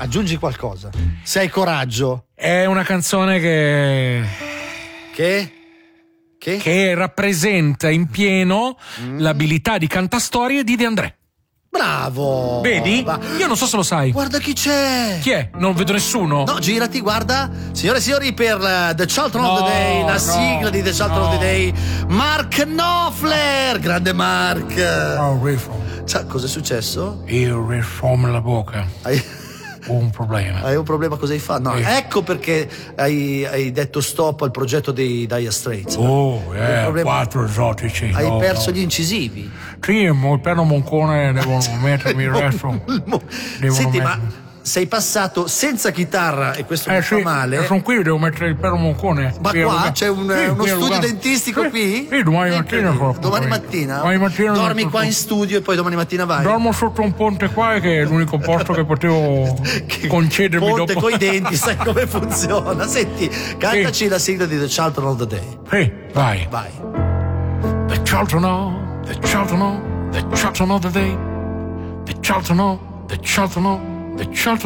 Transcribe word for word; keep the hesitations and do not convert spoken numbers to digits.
aggiungi qualcosa. Se hai coraggio. È una canzone che... Che? Che? Che rappresenta in pieno mm. l'abilità di cantastorie di De André. Bravo! Vedi? Va. Io non so se lo sai. Guarda chi c'è! Chi è? Non vedo nessuno. No, girati, guarda. Signore e signori, per uh, The Children no, of the Day, la no, sigla di The Children no. of the Day, Mark Knopfler! Grande Mark! Oh, Riffo. Cioè, cos'è successo? Io riformo la bocca. Hai... un problema. Hai un problema, cosa hai fatto? No, eh. ecco perché hai, hai detto stop al progetto dei Dire Straits. Oh, eh, problema... quattro esotici. Hai no, perso no. gli incisivi. Sì, il piano Moncone devono mettermi il resto. Devono Senti, mettermi. ma sei passato senza chitarra e questo eh, mi sì, fa male. Sono qui, devo mettere il piano Moncone. Ma qua Luga. c'è un, sì, uno studio Luga. dentistico sì, qui? Sì, domani mattina. Domani mattina? Domani mattina dormi qua in studio e poi domani mattina vai? Dormo sotto un ponte qua, che è l'unico posto che potevo che concedermi ponte dopo. Ponte coi denti, sai come funziona. Senti, cantaci sì. la sigla di The Children of the Day. Sì, vai. Vai. The Children of, the Children of, the Children of the Day. The Children of, the Children of, the Children